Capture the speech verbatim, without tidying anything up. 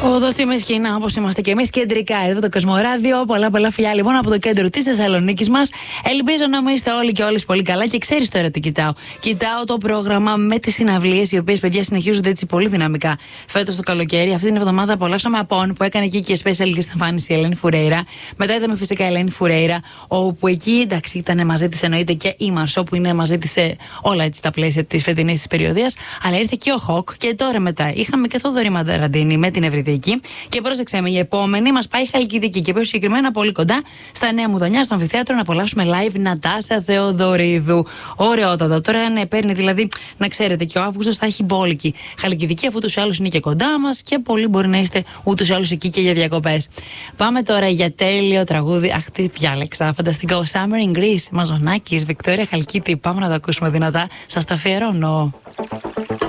Οδός στη Μεσχηνά, όπως είμαστε και εμείς κεντρικά εδώ το Κοσμοράδιο. Πολλά πολλά φιλιά λοιπόν από το κέντρο της Θεσσαλονίκης μας. Ελπίζω να είστε όλοι και όλες πολύ καλά. Και ξέρεις τώρα τι κοιτάω. Κοιτάω το πρόγραμμα με τις συναυλίες, οι οποίες, παιδιά, συνεχίζονται έτσι πολύ δυναμικά φέτος το καλοκαίρι. Αυτή την εβδομάδα απολαύσαμε Απόν, που έκανε εκεί και special guest εμφάνιση η Ελένη Φουρέιρα. Μετά είδαμε φυσικά η Ελένη Φουρέιρα, όπου εκεί εντάξει ήταν μαζί της εννοείται και η Μαρσό, που είναι μαζί της σε όλα έτσι τα πλαίσια της φετινής της περιοδίας. Αλλά ήρθε και ο Χοκ και τώρα μετά είχαμε και Θοδωρή Μανταραντίνη με την Ευρυδίκη. Και πρόσεξε με, η επόμενη μας πάει Χαλκιδική και πιο συγκεκριμένα πολύ κοντά στα Νέα Μουδονιά, στο Αμφιθέατρο, να απολαύσουμε live Νατάσα Θεοδωρίδου. Ωραιότατα. Τώρα ναι, παίρνει δηλαδή, να ξέρετε, και ο Αύγουστος θα έχει μπόλικη Χαλκιδική, αφού ούτως ή άλλως είναι και κοντά μας και πολλοί μπορεί να είστε ούτως ή άλλως εκεί και για διακοπές. Πάμε τώρα για τέλειο τραγούδι. Αχ, τι διάλεξα. Φανταστικό. Summer in Greece. Μαζονάκης, Βικτόρια Χαλκίτη. Πάμε να το ακούσουμε δυνατά. Σας τα αφιερώνω.